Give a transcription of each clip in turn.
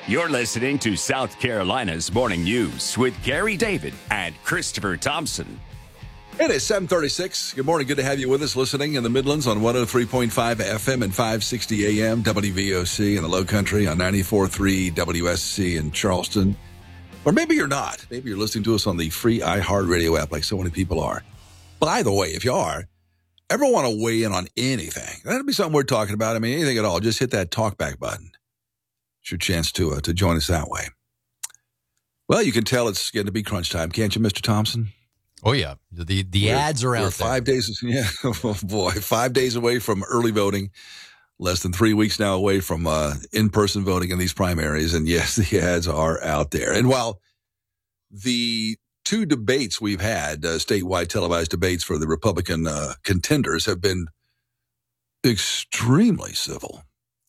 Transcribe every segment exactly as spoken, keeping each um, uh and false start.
You're listening to South Carolina's Morning News with Gary David and Christopher Thompson. It is seven thirty-six. Good morning. Good to have you with us listening in the Midlands on one oh three point five F M and five sixty A M, W V O C in the Low Country on ninety-four point three W S C in Charleston. Or maybe you're not. Maybe you're listening to us on the free iHeartRadio app like so many people are. But either way, if you are, ever want to weigh in on anything, that'd be something we're talking about. I mean, anything at all, just hit that talkback button. It's your chance to uh, to join us that way. Well, you can tell it's getting to be crunch time, can't you, Mister Thompson? Oh, yeah. The the we're, ads are out we're five there. days, yeah, oh boy, five days away from early voting, less than three weeks now away from uh, in-person voting in these primaries. And yes, the ads are out there. And while the two debates we've had, uh, statewide televised debates for the Republican uh, contenders, have been extremely civil,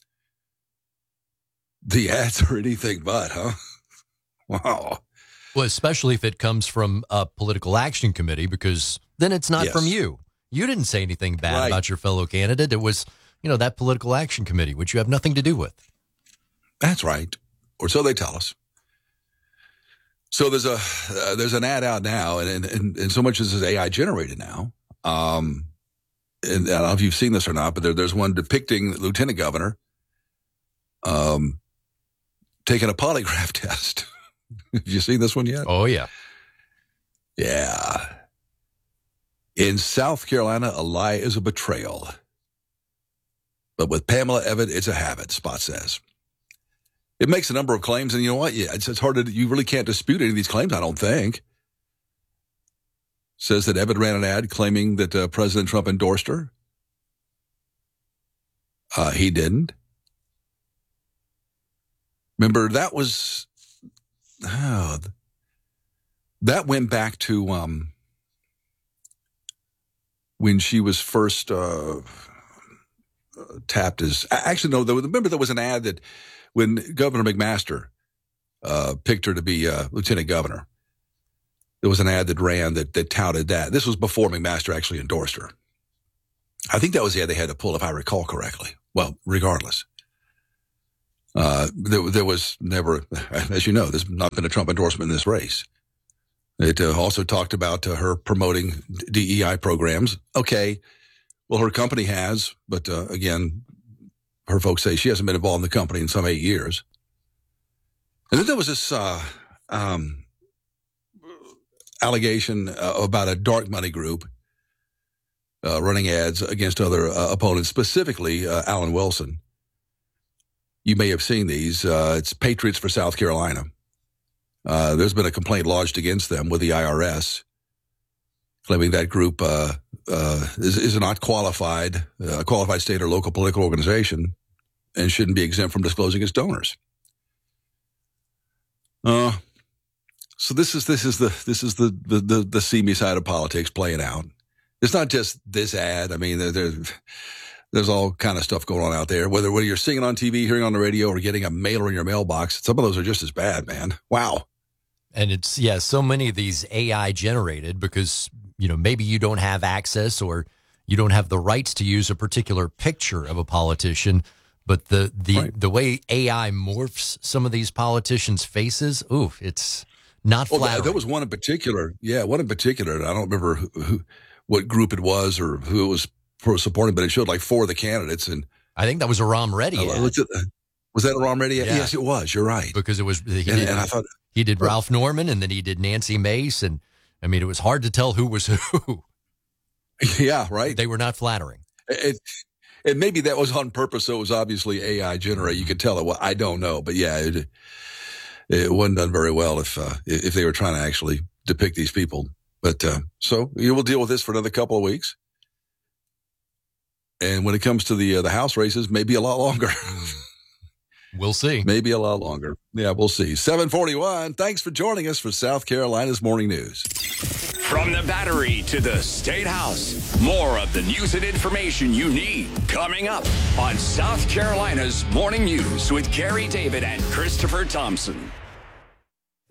the ads are anything but, huh? Wow. Well, especially if it comes from a political action committee, because then it's not yes. from you. You didn't say anything bad right. about your fellow candidate. It was, you know, that political action committee, which you have nothing to do with. That's right. Or so they tell us. So there's a uh, there's an ad out now, and, and, and so much as is A I generated now. Um, and I don't know if you've seen this or not, but there, there's one depicting Lieutenant Governor um, taking a polygraph test. Have you seen this one yet? Oh, yeah. Yeah. In South Carolina, a lie is a betrayal. But with Pamela Evitt, it's a habit, Spot says. It makes a number of claims, and you know what? Yeah, it's, it's hard to, you really can't dispute any of these claims, I don't think. Says that Evitt ran an ad claiming that uh, President Trump endorsed her. Uh, he didn't. Remember, that was... Oh, that went back to um, when she was first uh, tapped as. Actually, no. There was, remember, there was an ad that when Governor McMaster uh, picked her to be uh, lieutenant governor, there was an ad that ran that that touted that. This was before McMaster actually endorsed her. I think that was the ad they had to pull, if I recall correctly. Well, regardless. Uh, there, there was never, as you know, there's not been a Trump endorsement in this race. It uh, also talked about uh, her promoting D E I programs. Okay, well, her company has, but uh, again, her folks say she hasn't been involved in the company in some eight years. And then there was this uh, um, allegation uh, about a dark money group uh, running ads against other uh, opponents, specifically uh, Alan Wilson. You may have seen these. Uh, it's Patriots for South Carolina. Uh, there's been a complaint lodged against them with the I R S, claiming that group uh, uh, is, is not qualified, a uh, qualified state or local political organization, and shouldn't be exempt from disclosing its donors. Uh, so this is this is the this is the the the, the seamy side of politics playing out. It's not just this ad. I mean, there. there There's all kind of stuff going on out there, whether whether you're seeing it on T V, hearing on the radio, or getting a mailer in your mailbox. Some of those are just as bad, man. Wow. And it's, yeah, so many of these A I generated because, you know, maybe you don't have access or you don't have the rights to use a particular picture of a politician. But the the, right. the way A I morphs some of these politicians' faces, ooh, it's not flattering. Well, there was one in particular. Yeah, one in particular. I don't remember who, who, what group it was or who it was for supporting, but it showed like four of the candidates, and I think that was a Ram Reddy. Uh, was that a Ram Reddy? Yeah. Yes, it was. You're right. Because it was. He and, did, and I thought he did Ralph Norman, and then he did Nancy Mace, and I mean, it was hard to tell who was who. Yeah, right. They were not flattering. It, and maybe that was on purpose, so it was obviously A I generated. You could tell it. Well, I don't know, but yeah, it, it wasn't done very well if uh, if they were trying to actually depict these people. But uh, so you will deal with this for another couple of weeks. And when it comes to the uh, the House races, maybe a lot longer. We'll see. Maybe a lot longer. Yeah, we'll see. seven forty-one. Thanks for joining us for South Carolina's Morning News. From the Battery to the State House, more of the news and information you need coming up on South Carolina's Morning News with Gary David and Christopher Thompson. They got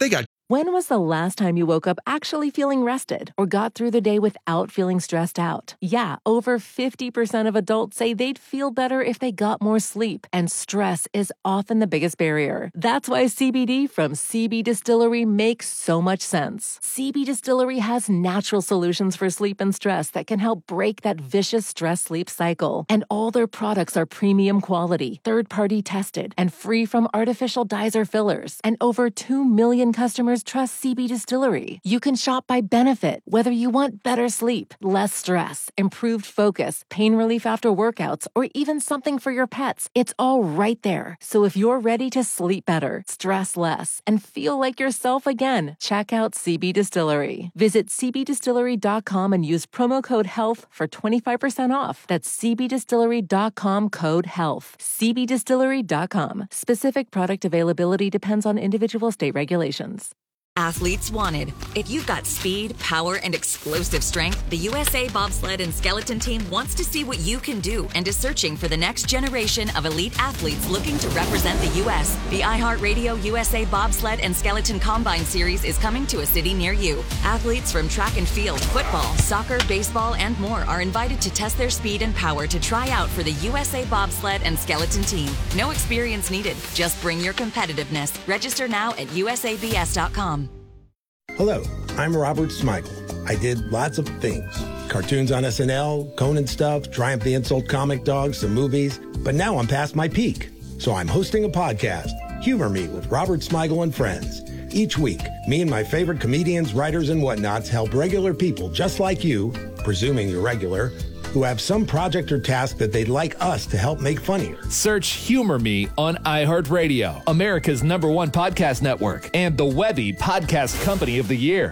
When was the last time you woke up actually feeling rested or got through the day without feeling stressed out? Yeah, over fifty percent of adults say they'd feel better if they got more sleep, and stress is often the biggest barrier. That's why C B D from C B Distillery makes so much sense. C B Distillery has natural solutions for sleep and stress that can help break that vicious stress-sleep cycle. And all their products are premium quality, third-party tested, and free from artificial dyes or fillers. And over two million customers trust C B Distillery. You can shop by benefit, whether you want better sleep, less stress, improved focus, pain relief after workouts, or even something for your pets. It's all right there. So if you're ready to sleep better, stress less, and feel like yourself again, check out C B Distillery. Visit c b distillery dot com and use promo code HEALTH for twenty-five percent off. That's c b distillery dot com code HEALTH. c b distillery dot com. Specific product availability depends on individual state regulations. Athletes wanted. If you've got speed, power, and explosive strength, the U S A Bobsled and Skeleton Team wants to see what you can do and is searching for the next generation of elite athletes looking to represent the U S The iHeartRadio U S A Bobsled and Skeleton Combine Series is coming to a city near you. Athletes from track and field, football, soccer, baseball, and more are invited to test their speed and power to try out for the U S A Bobsled and Skeleton Team. No experience needed. Just bring your competitiveness. Register now at u s a b s dot com. Hello, I'm Robert Smigel. I did lots of things. Cartoons on S N L, Conan stuff, Triumph the Insult comic dogs, some movies. But now I'm past my peak. So I'm hosting a podcast, Humor Me with Robert Smigel and Friends. Each week, me and my favorite comedians, writers, and whatnots help regular people just like you, presuming you're regular, who have some project or task that they'd like us to help make funnier. Search Humor Me on iHeartRadio, America's number one podcast network, and the Webby Podcast Company of the Year.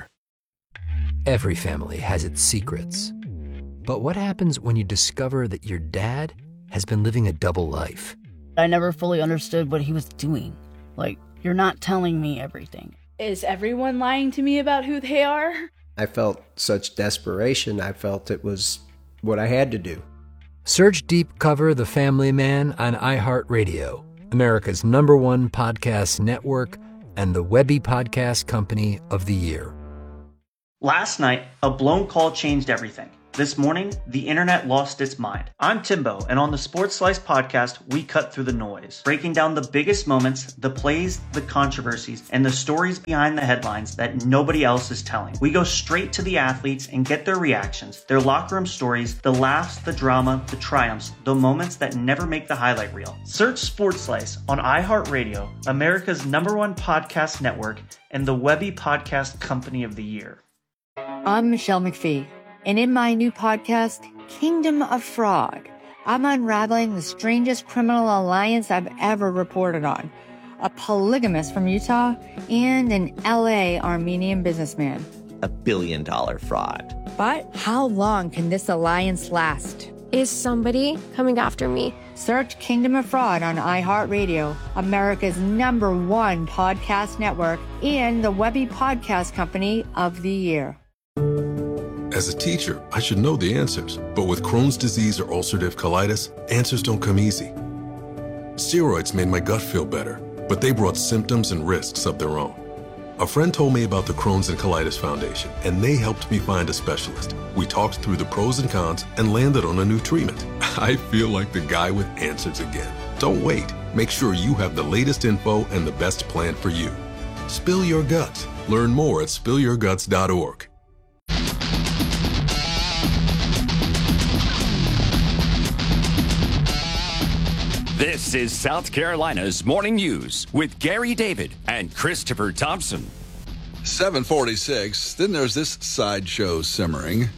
Every family has its secrets. But what happens when you discover that your dad has been living a double life? I never fully understood what he was doing. Like, you're not telling me everything. Is everyone lying to me about who they are? I felt such desperation. I felt it was what I had to do. Search Deep Cover The Family Man on iHeartRadio, America's number one podcast network, and the Webby Podcast Company of the Year. Last night, a blown call changed everything. This morning, the internet lost its mind. I'm Timbo, and on the Sports Slice podcast, we cut through the noise, breaking down the biggest moments, the plays, the controversies, and the stories behind the headlines that nobody else is telling. We go straight to the athletes and get their reactions, their locker room stories, the laughs, the drama, the triumphs, the moments that never make the highlight reel. Search Sports Slice on iHeartRadio, America's number one podcast network, and the Webby Podcast Company of the Year. I'm Michelle McPhee. And in my new podcast, Kingdom of Fraud, I'm unraveling the strangest criminal alliance I've ever reported on. A polygamist from Utah and an L A Armenian businessman. A billion dollar fraud. But how long can this alliance last? Is somebody coming after me? Search Kingdom of Fraud on iHeartRadio, America's number one podcast network, and the Webby Podcast Company of the Year. As a teacher, I should know the answers. But with Crohn's disease or ulcerative colitis, answers don't come easy. Steroids made my gut feel better, but they brought symptoms and risks of their own. A friend told me about the Crohn's and Colitis Foundation, and they helped me find a specialist. We talked through the pros and cons and landed on a new treatment. I feel like the guy with answers again. Don't wait. Make sure you have the latest info and the best plan for you. Spill your guts. Learn more at spill your guts dot org. This is South Carolina's Morning News with Gary David and Christopher Thompson. seven forty-six. Then there's this sideshow simmering.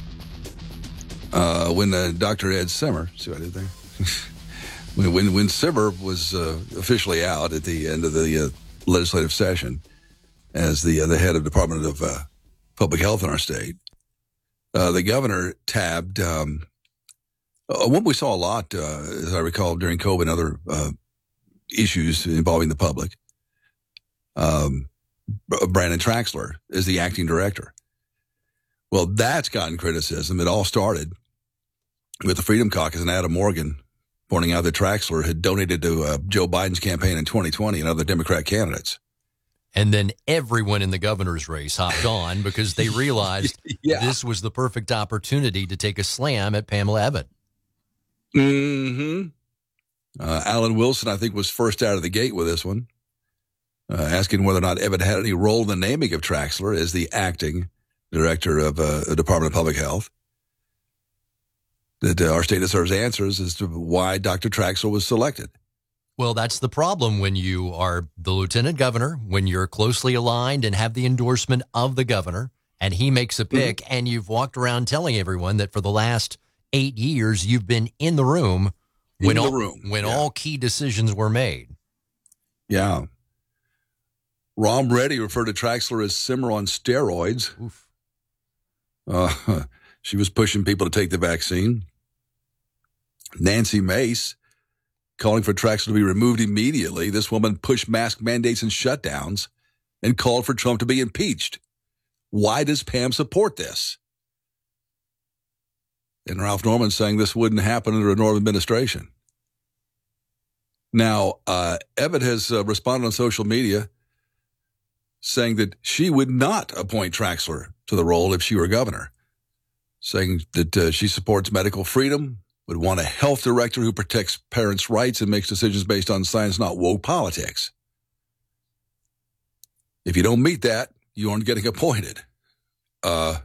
Uh, when uh, Doctor Ed Simmer, see what I did there? when, when when Simmer was uh, officially out at the end of the uh, legislative session as the uh, the head of Department of uh, Public Health in our state, uh, the governor tabbed. Um, Uh, what we saw a lot, uh, as I recall, during COVID and other uh, issues involving the public, um, Brandon Traxler is the acting director. Well, that's gotten criticism. It all started with the Freedom Caucus and Adam Morgan pointing out that Traxler had donated to uh, Joe Biden's campaign in twenty twenty and other Democrat candidates. And then everyone in the governor's race hopped on because they realized yeah. this was the perfect opportunity to take a slam at Pamela Abbott. Mm-hmm. Uh, Alan Wilson, I think, was first out of the gate with this one, uh, asking whether or not Abbott had any role in the naming of Traxler as the acting director of uh, the Department of Public Health. That uh, our state deserves answers as to why Doctor Traxler was selected. Well, that's the problem when you are the lieutenant governor, when you're closely aligned and have the endorsement of the governor, and he makes a pick, mm-hmm. and you've walked around telling everyone that for the last eight years you've been in the room in when, the all, room. when yeah. all key decisions were made. Yeah. Ron Reddy referred to Traxler as Simmer on steroids. Oof. Uh, she was pushing people to take the vaccine. Nancy Mace calling for Traxler to be removed immediately. This woman pushed mask mandates and shutdowns and called for Trump to be impeached. Why does Pam support this? And Ralph Norman saying this wouldn't happen under a Norman administration. Now, uh, Abbott has uh, responded on social media saying that she would not appoint Traxler to the role if she were governor, saying that uh, she supports medical freedom, would want a health director who protects parents' rights and makes decisions based on science, not woke politics. If you don't meet that, you aren't getting appointed. Uh,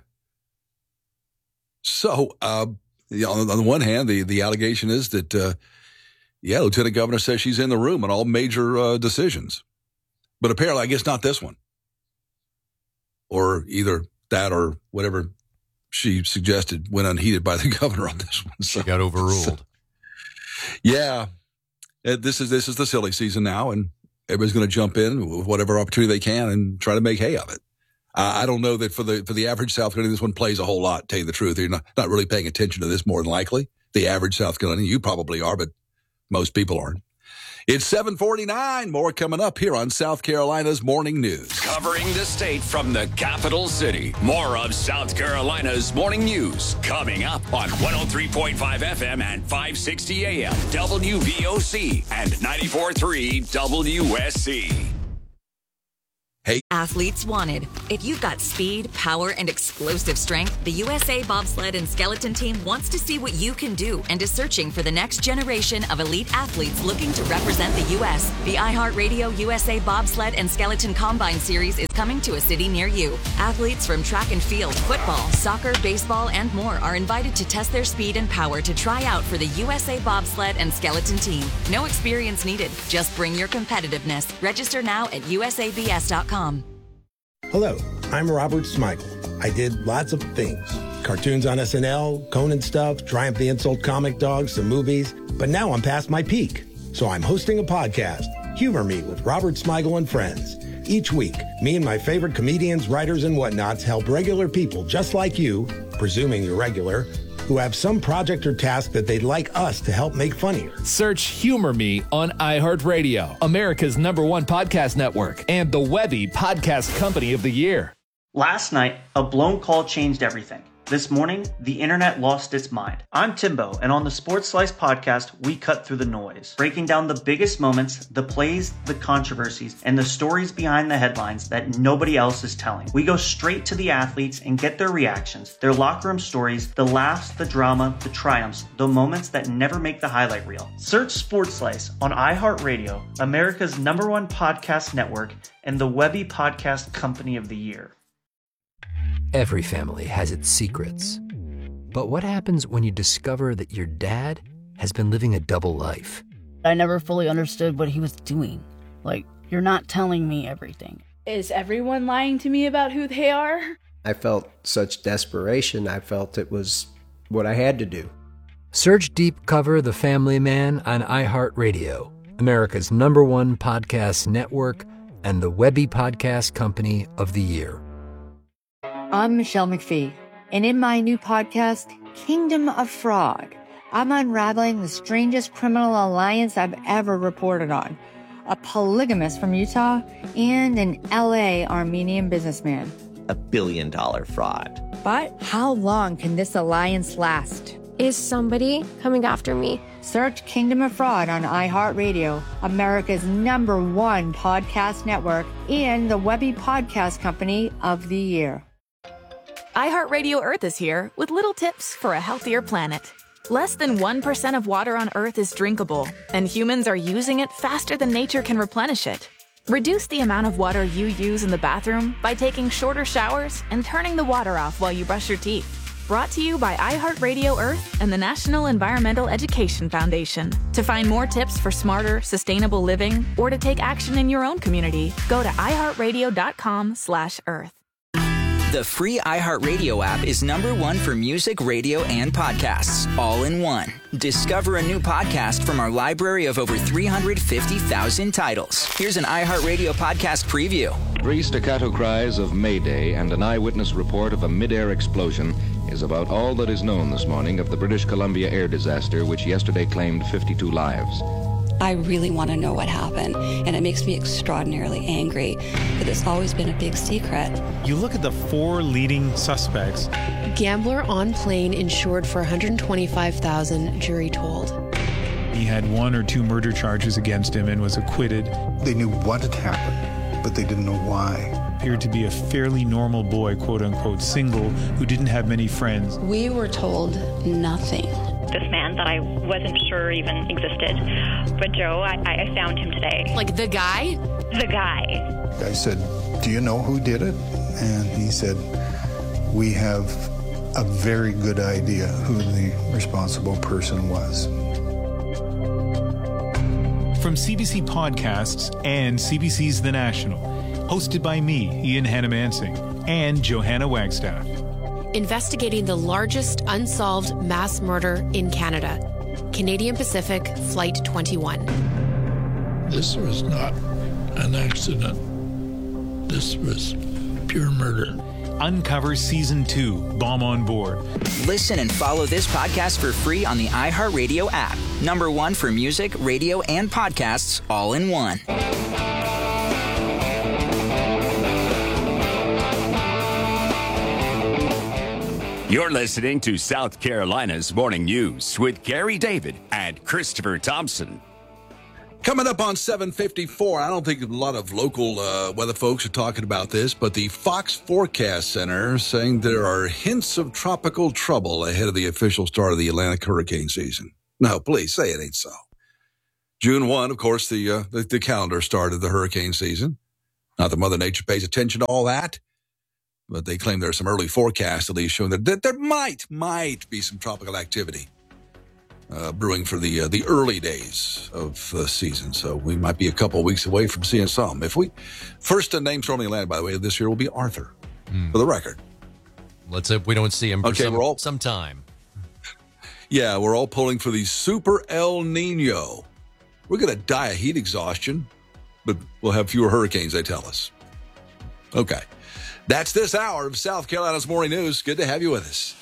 so, uh, on the one hand, the, the allegation is that, uh, yeah, Lieutenant Governor says she's in the room on all major uh, decisions. But apparently, I guess not this one. Or either that or whatever she suggested went unheeded by the governor on this one. So, she got overruled. So, yeah. This is this is the silly season now, and everybody's going to jump in with whatever opportunity they can and try to make hay of it. Uh, I don't know that for the for the average South Carolinian, this one plays a whole lot, to tell you the truth. You're not, not really paying attention to this more than likely. The average South Carolinian, you probably are, but most people aren't. It's seven forty-nine. More coming up here on South Carolina's Morning News. Covering the state from the capital city. More of South Carolina's Morning News coming up on one oh three point five F M and five sixty A M W V O C and ninety-four point three W S C. Hey. Athletes wanted. If you've got speed, power, and explosive strength, the U S A Bobsled and Skeleton Team wants to see what you can do and is searching for the next generation of elite athletes looking to represent the U S. The iHeartRadio U S A Bobsled and Skeleton Combine Series is coming to a city near you. Athletes from track and field, football, soccer, baseball, and more are invited to test their speed and power to try out for the U S A Bobsled and Skeleton Team. No experience needed. Just bring your competitiveness. Register now at U S A B S dot com. Hello, I'm Robert Smigel. I did lots of things. Cartoons on S N L, Conan stuff, Triumph the Insult Comic Dogs, some movies. But now I'm past my peak. So I'm hosting a podcast, Humor Me with Robert Smigel and Friends. Each week, me and my favorite comedians, writers, and whatnots help regular people just like you, presuming you're regular, who have some project or task that they'd like us to help make funnier. Search Humor Me on iHeartRadio, America's number one podcast network, and the Webby Podcast Company of the Year. Last night, a blown call changed everything. This morning, the internet lost its mind. I'm Timbo, and on the Sports Slice podcast, we cut through the noise, breaking down the biggest moments, the plays, the controversies, and the stories behind the headlines that nobody else is telling. We go straight to the athletes and get their reactions, their locker room stories, the laughs, the drama, the triumphs, the moments that never make the highlight reel. Search Sports Slice on iHeartRadio, America's number one podcast network, and the Webby Podcast Company of the Year. Every family has its secrets. But what happens when you discover that your dad has been living a double life? I never fully understood what he was doing. Like, you're not telling me everything. Is everyone lying to me about who they are? I felt such desperation. I felt it was what I had to do. Search Deep Cover The Family Man on iHeartRadio, America's number one podcast network, and the Webby Podcast Company of the Year. I'm Michelle McPhee, and in my new podcast, Kingdom of Frog, I'm unraveling the strangest criminal alliance I've ever reported on. A polygamist from Utah and an L A Armenian businessman. A billion dollar fraud. But how long can this alliance last? Is somebody coming after me? Search Kingdom of Fraud on iHeartRadio, America's number one podcast network, and the Webby Podcast Company of the Year. iHeartRadio Earth is here with little tips for a healthier planet. Less than one percent of water on Earth is drinkable, and humans are using it faster than nature can replenish it. Reduce the amount of water you use in the bathroom by taking shorter showers and turning the water off while you brush your teeth. Brought to you by iHeartRadio Earth and the National Environmental Education Foundation. To find more tips for smarter, sustainable living, or to take action in your own community, go to iHeartRadio.com slash Earth. The free iHeartRadio app is number one for music, radio, and podcasts, all in one. Discover a new podcast from our library of over three hundred fifty thousand titles. Here's an iHeartRadio podcast preview. Three staccato cries of Mayday and an eyewitness report of a mid-air explosion is about all that is known this morning of the British Columbia air disaster, which yesterday claimed fifty-two lives. I really want to know what happened, and it makes me extraordinarily angry that it's always been a big secret. You look at the four leading suspects. Gambler on plane insured for one hundred twenty-five thousand dollars, jury told. He had one or two murder charges against him and was acquitted. They knew what had happened, but they didn't know why. Appeared to be a fairly normal boy, quote-unquote, single, who didn't have many friends. We were told nothing. This man that I wasn't sure even existed. But Joe, I, I found him today. Like the guy? The guy. I said, do you know who did it? And he said, we have a very good idea who the responsible person was. From C B C Podcasts and C B C's The National, hosted by me, Ian Hannamansing, and Johanna Wagstaff. Investigating the largest unsolved mass murder in Canada. Canadian Pacific Flight twenty-one. This was not an accident. This was pure murder. Uncover Season two, Bomb on Board. Listen and follow this podcast for free on the iHeartRadio app. Number one for music, radio, and podcasts, all in one. You're listening to South Carolina's Morning News with Gary David and Christopher Thompson. Coming up on seven fifty-four, I don't think a lot of local uh, weather folks are talking about this, but the Fox Forecast Center is saying there are hints of tropical trouble ahead of the official start of the Atlantic hurricane season. No, please say it ain't so. June first, of course, the, uh, the, the calendar started the hurricane season. Not that Mother Nature pays attention to all that, but they claim there's some early forecasts at least showing that, that there might, might be some tropical activity uh, brewing for the uh, the early days of the season. So we might be a couple of weeks away from seeing some. If we first uh, name thrown in land, by the way, this year will be Arthur, mm. for the record. Let's hope we don't see him for okay, some, we're all, some time. Yeah, we're all pulling for the Super El Nino. We're going to die of heat exhaustion, but we'll have fewer hurricanes, they tell us. Okay. That's this hour of South Carolina's Morning News. Good to have you with us.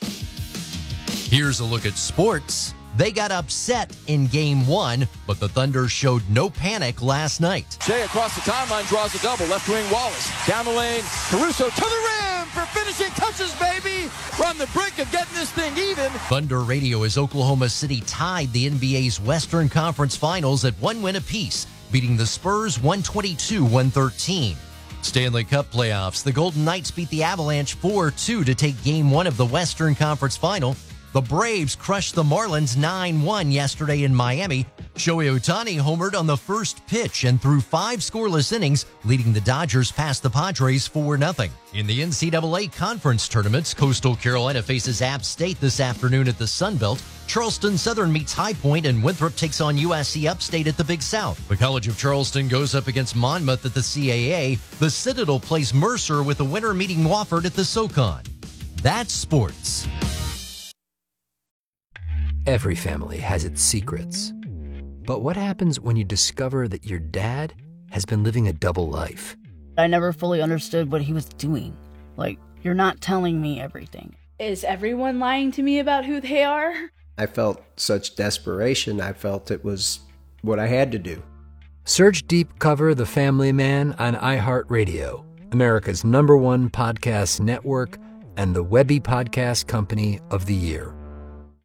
Here's a look at sports. They got upset in game one, but the Thunder showed no panic last night. Shea across the timeline draws a double. Left wing Wallace. Down the lane. Caruso to the rim for finishing touches, baby. We're on the brink of getting this thing even. Thunder Radio as Oklahoma City tied the N B A's Western Conference Finals at one win apiece, beating the Spurs one twenty-two one thirteen. Stanley Cup playoffs. The Golden Knights beat the Avalanche four two to take game one of the Western Conference Final. The Braves crushed the Marlins nine one yesterday in Miami. Shohei Ohtani homered on the first pitch and threw five scoreless innings, leading the Dodgers past the Padres four nothing. In the N C double A conference tournaments, Coastal Carolina faces App State this afternoon at the Sun Belt. Charleston Southern meets High Point, and Winthrop takes on U S C Upstate at the Big South. The College of Charleston goes up against Monmouth at the C A A. The Citadel plays Mercer, with the winner meeting Wofford at the SoCon. That's sports. Every family has its secrets. But what happens when you discover that your dad has been living a double life? I never fully understood what he was doing. Like, you're not telling me everything. Is everyone lying to me about who they are? I felt such desperation, I felt it was what I had to do. Search Deep Cover The Family Man on iHeartRadio, America's number one podcast network and the Webby Podcast Company of the Year.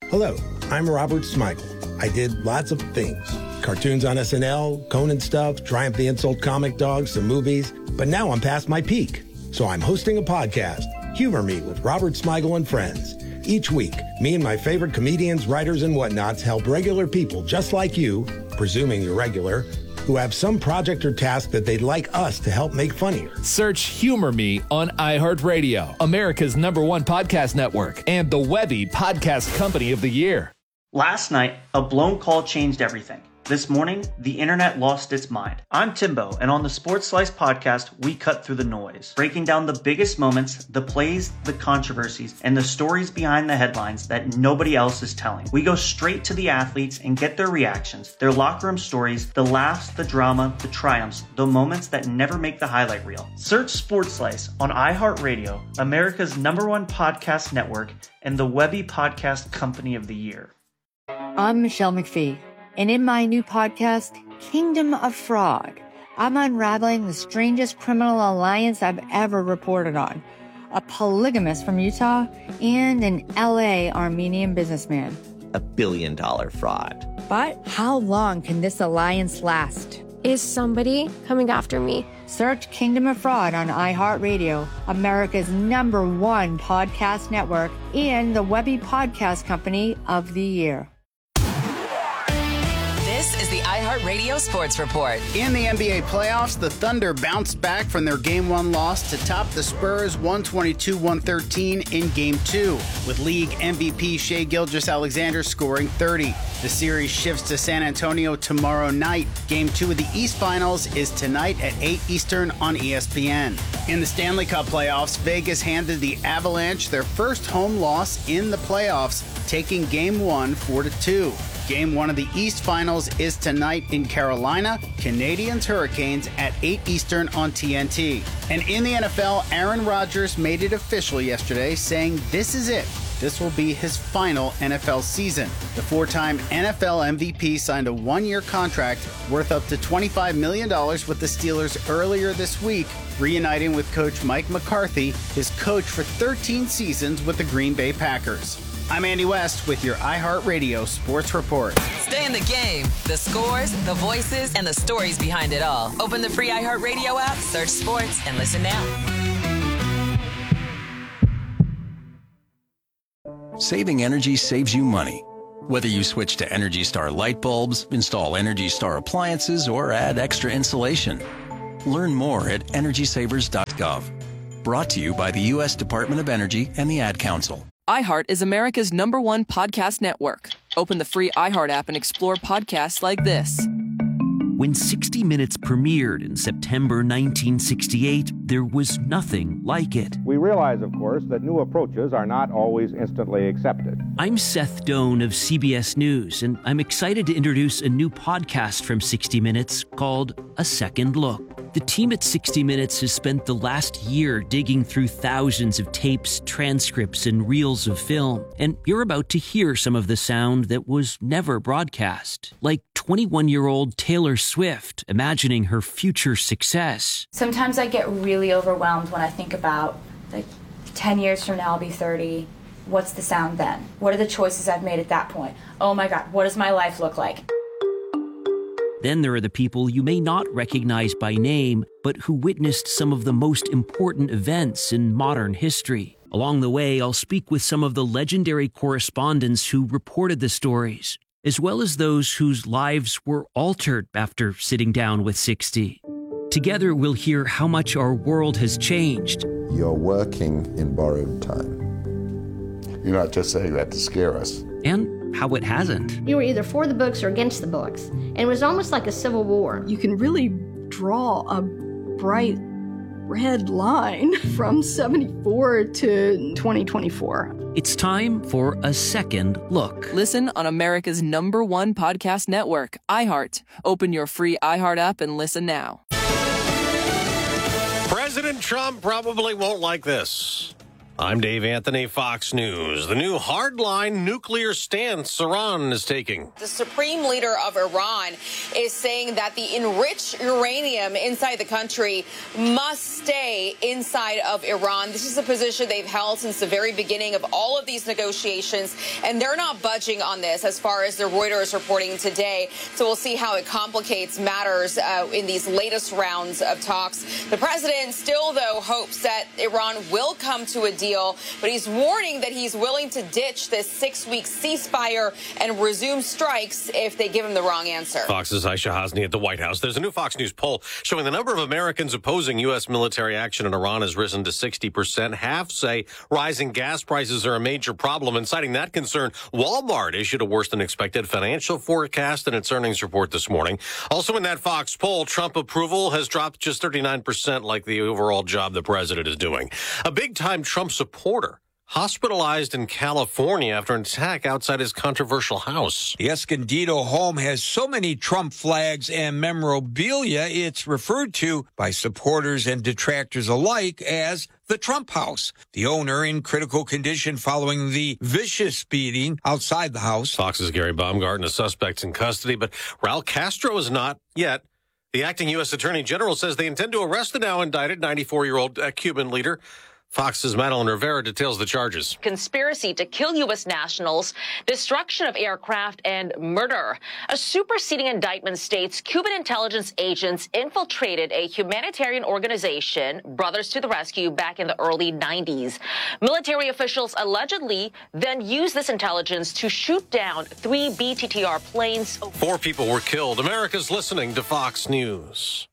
Hello, I'm Robert Smigel. I did lots of things. Cartoons on S N L, Conan stuff, Triumph the Insult Comic Dog, some movies. But now I'm past my peak. So I'm hosting a podcast, Humor Me with Robert Smigel and Friends. Each week, me and my favorite comedians, writers, and whatnots help regular people just like you, presuming you're regular, who have some project or task that they'd like us to help make funnier. Search Humor Me on iHeartRadio, America's number one podcast network, and the Webby Podcast Company of the Year. Last night, a blown call changed everything. This morning, the internet lost its mind. I'm Timbo, and on the Sports Slice podcast, we cut through the noise, breaking down the biggest moments, the plays, the controversies, and the stories behind the headlines that nobody else is telling. We go straight to the athletes and get their reactions, their locker room stories, the laughs, the drama, the triumphs, the moments that never make the highlight reel. Search Sports Slice on iHeartRadio, America's number one podcast network, and the Webby Podcast Company of the Year. I'm Michelle McPhee. And in my new podcast, Kingdom of Frog, I'm unraveling the strangest criminal alliance I've ever reported on. A polygamist from Utah and an L A Armenian businessman. A billion dollar fraud. But how long can this alliance last? Is somebody coming after me? Search Kingdom of Fraud on iHeartRadio, America's number one podcast network, and the Webby Podcast Company of the Year. This is the iHeartRadio Sports Report. In the N B A playoffs, the Thunder bounced back from their Game one loss to top the Spurs one twenty-two one thirteen in Game two, with league M V P Shai Gilgeous-Alexander scoring thirty. The series shifts to San Antonio tomorrow night. Game two of the East Finals is tonight at eight Eastern on E S P N. In the Stanley Cup playoffs, Vegas handed the Avalanche their first home loss in the playoffs, taking Game one four to two. Game one of the East Finals is tonight in Carolina. Canadiens Hurricanes at eight Eastern on T N T. And in the N F L, Aaron Rodgers made it official yesterday, saying this is it. This will be his final N F L season. The four-time N F L M V P signed a one-year contract worth up to twenty-five million dollars with the Steelers earlier this week, reuniting with coach Mike McCarthy, his coach for thirteen seasons with the Green Bay Packers. I'm Andy West with your iHeartRadio Sports Report. Stay in the game. The scores, the voices, and the stories behind it all. Open the free iHeartRadio app, search sports, and listen now. Saving energy saves you money. Whether you switch to Energy Star light bulbs, install Energy Star appliances, or add extra insulation. Learn more at energy savers dot gov. Brought to you by the U S Department of Energy and the Ad Council. iHeart is America's number one podcast network. Open the free iHeart app and explore podcasts like this. When sixty minutes premiered in September nineteen sixty-eight, there was nothing like it. We realize, of course, that new approaches are not always instantly accepted. I'm Seth Doan of C B S News, and I'm excited to introduce a new podcast from sixty minutes called A Second Look. The team at sixty minutes has spent the last year digging through thousands of tapes, transcripts, and reels of film, and you're about to hear some of the sound that was never broadcast, like twenty-one-year-old Taylor Swift imagining her future success. Sometimes I get really overwhelmed when I think about, like, ten years from now I'll be thirty. What's the sound then? What are the choices I've made at that point? Oh my God, what does my life look like? Then there are the people you may not recognize by name, but who witnessed some of the most important events in modern history. Along the way, I'll speak with some of the legendary correspondents who reported the stories, as well as those whose lives were altered after sitting down with sixty. Together, we'll hear how much our world has changed. You're working in borrowed time. You're not just saying that to scare us. And how it hasn't. You were either for the books or against the books, and it was almost like a civil war. You can really draw a bright red line from seventy-four to twenty twenty-four. It's time for A Second Look. Listen on America's number one podcast network, iHeart. Open your free iHeart app and listen now. President Trump probably won't like this. I'm Dave Anthony, Fox News. The new hardline nuclear stance Iran is taking. The supreme leader of Iran is saying that the enriched uranium inside the country must stay inside of Iran. This is a position they've held since the very beginning of all of these negotiations, and they're not budging on this as far as the Reuters reporting today. So we'll see how it complicates matters uh, in these latest rounds of talks. The president still, though, hopes that Iran will come to a deal. Deal, but he's warning that he's willing to ditch this six-week ceasefire and resume strikes if they give him the wrong answer. Fox's Aisha Hasni at the White House. There's a new Fox News poll showing the number of Americans opposing U S military action in Iran has risen to sixty percent. Half say rising gas prices are a major problem, and citing that concern, Walmart issued a worse-than-expected financial forecast in its earnings report this morning. Also in that Fox poll, Trump approval has dropped just thirty-nine percent, like the overall job the president is doing. A big-time Trump supporter hospitalized in California after an attack outside his controversial house. The Escondido home has so many Trump flags and memorabilia, it's referred to by supporters and detractors alike as the Trump house. The owner in critical condition following the vicious beating outside the house. Fox's Gary Baumgarten, a suspect's in custody, but Raul Castro is not yet. The acting U S Attorney General says they intend to arrest the now indicted ninety-four-year-old uh, Cuban leader. Fox's Madeline Rivera details the charges. Conspiracy to kill U S nationals, destruction of aircraft, and murder. A superseding indictment states Cuban intelligence agents infiltrated a humanitarian organization, Brothers to the Rescue, back in the early nineties. Military officials allegedly then used this intelligence to shoot down three B T T R planes. Four people were killed. America's listening to Fox News.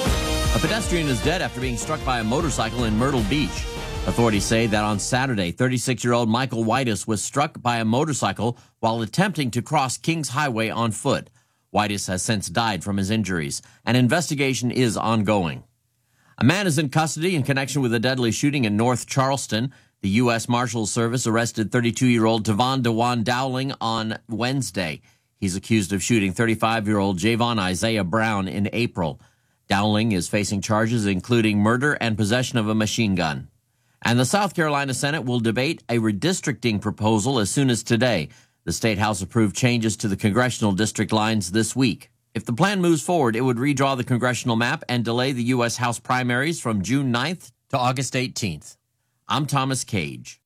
A pedestrian is dead after being struck by a motorcycle in Myrtle Beach. Authorities say that on Saturday, thirty-six-year-old Michael Whitus was struck by a motorcycle while attempting to cross Kings Highway on foot. Whitus has since died from his injuries. An investigation is ongoing. A man is in custody in connection with a deadly shooting in North Charleston. The U S Marshals Service arrested thirty-two-year-old Tavon DeJuan Dowling on Wednesday. He's accused of shooting thirty-five-year-old Javon Isaiah Brown in April. Dowling is facing charges including murder and possession of a machine gun. And the South Carolina Senate will debate a redistricting proposal as soon as today. The State House approved changes to the congressional district lines this week. If the plan moves forward, it would redraw the congressional map and delay the U S House primaries from June ninth to August eighteenth. I'm Thomas Cage.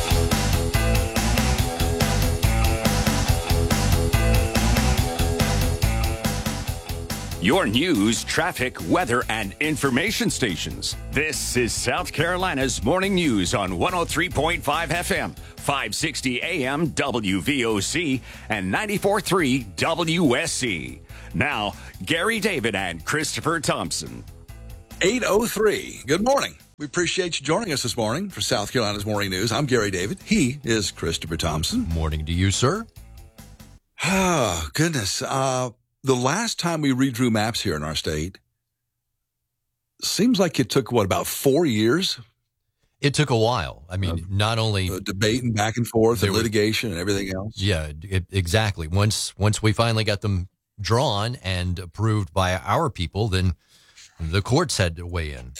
Your news, traffic, weather, and information stations. This is South Carolina's Morning News on one oh three point five F M, five sixty A M W V O C, and ninety-four point three W S C. Now, Gary David and Christopher Thompson. eight oh three. Good morning. We appreciate you joining us this morning for South Carolina's Morning News. I'm Gary David. He is Christopher Thompson. Morning to you, sir. Oh, goodness. Uh, the last time we redrew maps here in our state, seems like it took, what, about four years? It took a while. I mean, uh, not only uh, debating back and forth and litigation and everything else. Yeah, it, exactly. Once once we finally got them drawn and approved by our people, then the courts had to weigh in.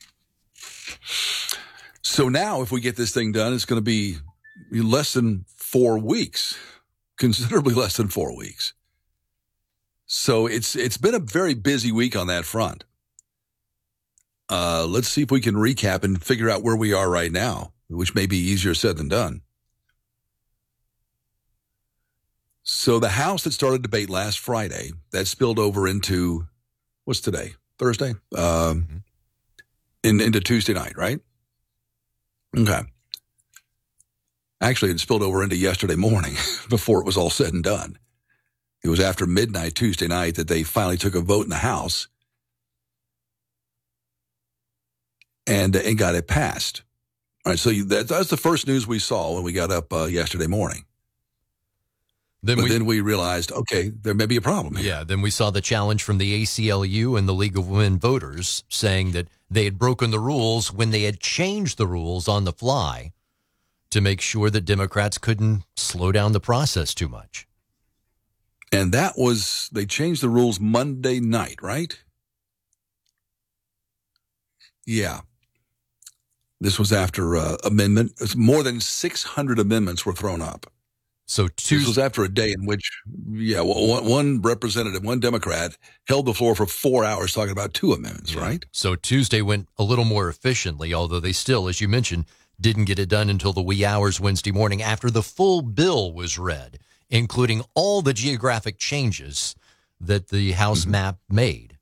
So now, if we get this thing done, it's going to be less than four weeks, considerably less than four weeks. So it's it's been a very busy week on that front. Uh, let's see if we can recap and figure out where we are right now, which may be easier said than done. So the House that started debate last Friday, that spilled over into, what's today? Thursday? Um, mm-hmm. in, into Tuesday night, right? Okay. Actually, it spilled over into yesterday morning before it was all said and done. It was after midnight Tuesday night that they finally took a vote in the House and, and got it passed. All right, so that, that's the first news we saw when we got up uh, yesterday morning. Then but we, then we realized, okay, there may be a problem here. Yeah, then we saw the challenge from the A C L U and the League of Women Voters saying that they had broken the rules when they had changed the rules on the fly to make sure that Democrats couldn't slow down the process too much. And that was, they changed the rules Monday night, right? Yeah. This was after uh, amendment. More than six hundred amendments were thrown up. So Tuesday, this was after a day in which, yeah, one, one representative, one Democrat, held the floor for four hours talking about two amendments, yeah. right? So Tuesday went a little more efficiently, although they still, as you mentioned, didn't get it done until the wee hours Wednesday morning after the full bill was read, including all the geographic changes that the House mm-hmm. map made.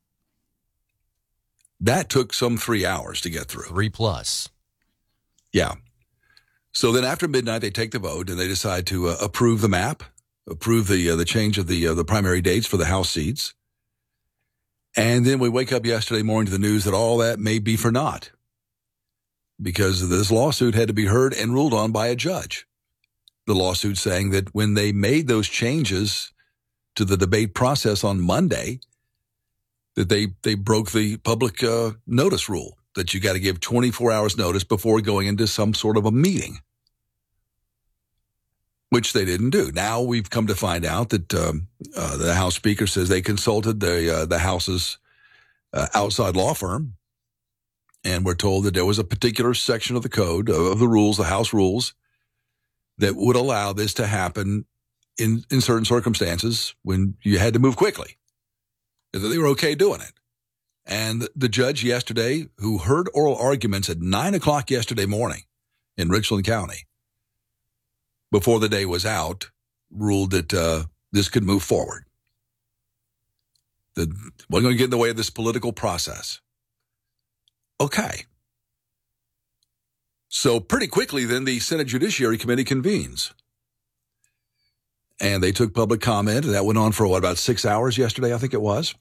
That took some three hours to get through. Three plus. Yeah. So then after midnight, they take the vote and they decide to uh, approve the map, approve the uh, the change of the uh, the primary dates for the House seats. And then we wake up yesterday morning to the news that all that may be for naught because this lawsuit had to be heard and ruled on by a judge. The lawsuit saying that when they made those changes to the debate process on Monday, that they, they broke the public uh, notice rule, that you got to give twenty-four hours notice before going into some sort of a meeting, which they didn't do. Now we've come to find out that um, uh, the House Speaker says they consulted the uh, the House's uh, outside law firm, and we're told that there was a particular section of the code, of the rules, the House rules, that would allow this to happen in, in certain circumstances when you had to move quickly, that they were okay doing it. And the judge yesterday, who heard oral arguments at nine o'clock yesterday morning in Richland County, before the day was out, ruled that uh, this could move forward. That we're going to get in the way of this political process. Okay. So pretty quickly, then, the Senate Judiciary Committee convenes. And they took public comment, and that went on for, what, about six hours yesterday, I think it was.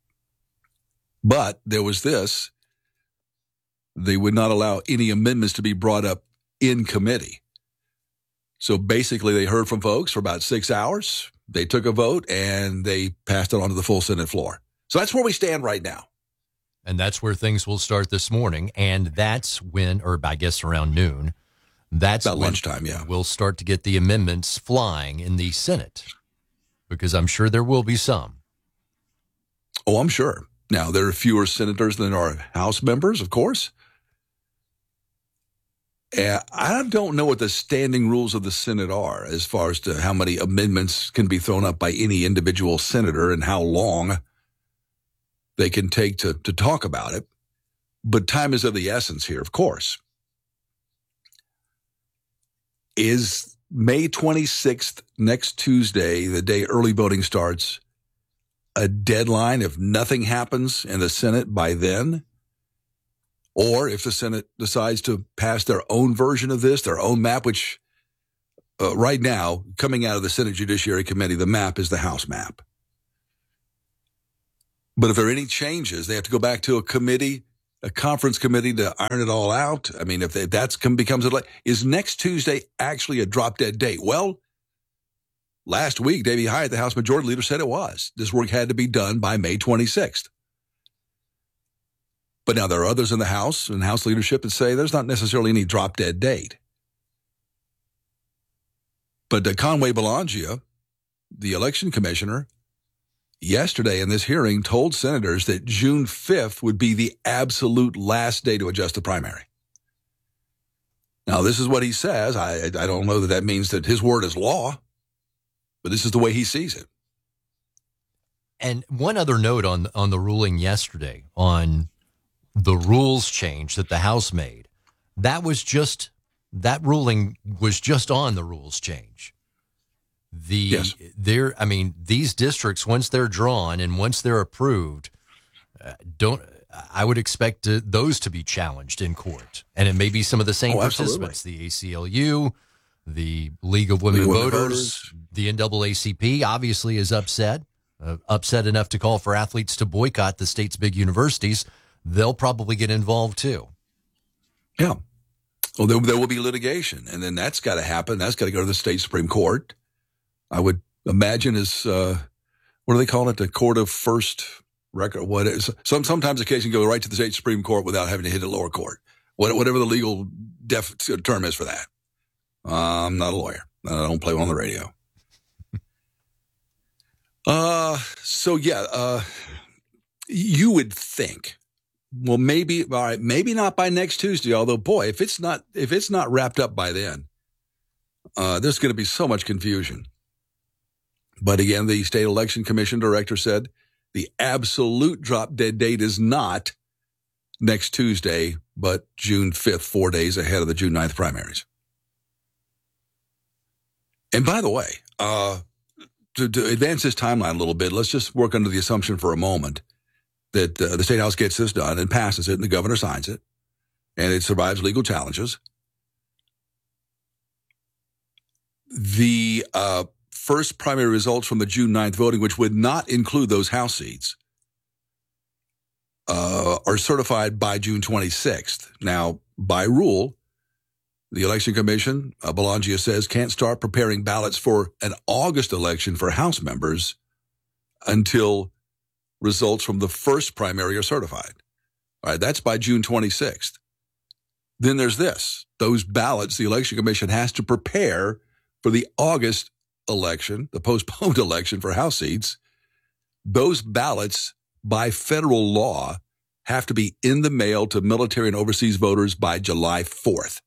But there was this. They would not allow any amendments to be brought up in committee. So basically, they heard from folks for about six hours. They took a vote, and they passed it on to the full Senate floor. So that's where we stand right now. And that's where things will start this morning. And that's when, or I guess around noon, that's about when lunchtime, yeah. We'll start to get the amendments flying in the Senate, because I'm sure there will be some. Oh, I'm sure. Now, there are fewer senators than are House members, of course. Uh, I don't know what the standing rules of the Senate are as far as to how many amendments can be thrown up by any individual senator and how long they can take to, to talk about it. But time is of the essence here, of course. Is May twenty-sixth, next Tuesday, the day early voting starts, a deadline if nothing happens in the Senate by then? Or if the Senate decides to pass their own version of this, their own map, which uh, right now, coming out of the Senate Judiciary Committee, the map is the House map. But if there are any changes, they have to go back to a committee, a conference committee to iron it all out. I mean, if that becomes a, is next Tuesday actually a drop dead date? Well, last week, Davey Hyatt, the House Majority Leader, said it was. This work had to be done by May twenty-sixth. But now there are others in the House and House leadership that say there's not necessarily any drop-dead date. But uh, Conway Belangia, the election commissioner, yesterday in this hearing told senators that June fifth would be the absolute last day to adjust the primary. Now, this is what he says. I, I don't know that that means that his word is law, but this is the way he sees it. And one other note on on the ruling yesterday on the rules change that the House made. That was just, that ruling was just on the rules change. The, yes. there, I mean, these districts, once they're drawn and once they're approved, uh, don't, I would expect to, those to be challenged in court. And it may be some of the same oh, participants, the A C L U, the League of Women, League Voters, Voters, the N double A C P obviously is upset, uh, upset enough to call for athletes to boycott the state's big universities. They'll probably get involved too. Yeah. Well, there, there will be litigation, and then that's got to happen. That's got to go to the state Supreme Court. I would imagine is, uh, what do they call it? The court of first record. What is, some, sometimes a case can go right to the state Supreme Court without having to hit a lower court. What, whatever the legal def, term is for that. Uh, I'm not a lawyer. I don't play one on the radio. uh, so yeah, uh, you would think Well, maybe, all right, maybe not by next Tuesday. Although, boy, if it's not, if it's not wrapped up by then, uh, there's going to be so much confusion. But again, the state election commission director said the absolute drop dead date is not next Tuesday, but June fifth, four days ahead of the June ninth primaries. And by the way, uh, to, to advance this timeline a little bit, let's just work under the assumption for a moment that uh, the State House gets this done and passes it and the governor signs it and it survives legal challenges. The uh, first primary results from the June ninth voting, which would not include those House seats, uh, are certified by June twenty-sixth. Now, by rule, the Election Commission, uh, Belangia says, can't start preparing ballots for an August election for House members until results from the first primary are certified. All right, that's by June twenty-sixth. Then there's this. Those ballots the Election Commission has to prepare for the August election, the postponed election for House seats. Those ballots, by federal law, have to be in the mail to military and overseas voters by July fourth.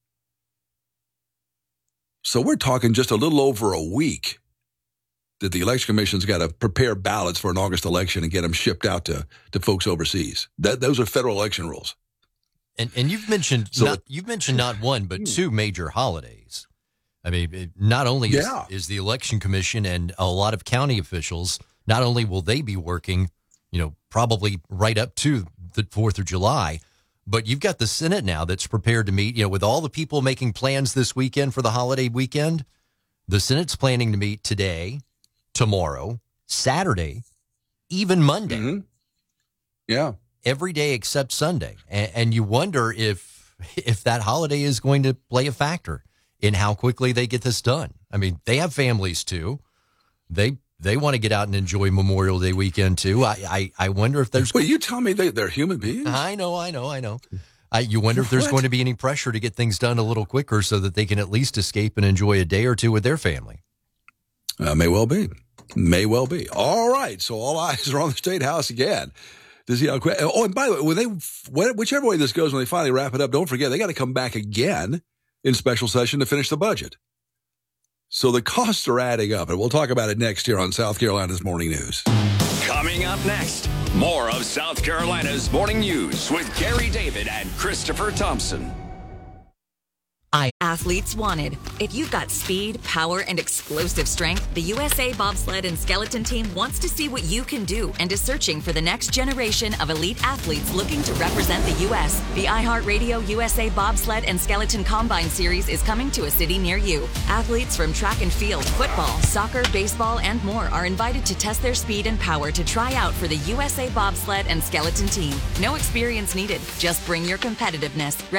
So we're talking just a little over a week that the Election Commission's got to prepare ballots for an August election and get them shipped out to, to folks overseas. That, those are federal election rules. And and you've mentioned So- not, you've mentioned not one but two major holidays. I mean, it- not only is, Yeah. is the Election Commission and a lot of county officials, not only will they be working, you know, probably right up to the fourth of July, but you've got the Senate now that's prepared to meet, you know, with all the people making plans this weekend for the holiday weekend. The Senate's planning to meet today, tomorrow, Saturday, even Monday. Mm-hmm. Yeah. Every day except Sunday. And, and you wonder if if that holiday is going to play a factor in how quickly they get this done. I mean, they have families too. They they want to get out and enjoy Memorial Day weekend too. I I, I wonder if there's... Well, you tell me they, they're human beings? I know, I know, I know. I, you wonder if there's What? going to be any pressure to get things done a little quicker so that they can at least escape and enjoy a day or two with their family. Uh, may well be. May well be. All right. So all eyes are on the State House again to see how quick. Oh, and by the way, when they, when, whichever way this goes, when they finally wrap it up, don't forget, they got to come back again in special session to finish the budget. So the costs are adding up, and we'll talk about it next here on South Carolina's Morning News. Coming up next, more of South Carolina's Morning News with Gary David and Christopher Thompson. I Athletes Wanted. If you've got speed, power, and explosive strength, the U S A Bobsled and Skeleton Team wants to see what you can do and is searching for the next generation of elite athletes looking to represent the U S The iHeartRadio U S A Bobsled and Skeleton Combine Series is coming to a city near you. Athletes from track and field, football, soccer, baseball, and more are invited to test their speed and power to try out for the U S A Bobsled and Skeleton Team. No experience needed. Just bring your competitiveness.